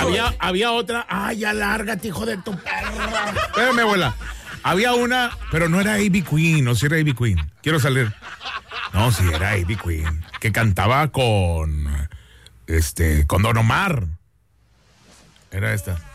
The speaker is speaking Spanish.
Había otra. Ay, ya lárgate, hijo de tu perra. Espérame, abuela. Había una, pero no era Ivy Queen, no, si era Ivy Queen. Quiero salir. No, sí era Ivy Queen. Que cantaba con Don Omar. Era esta.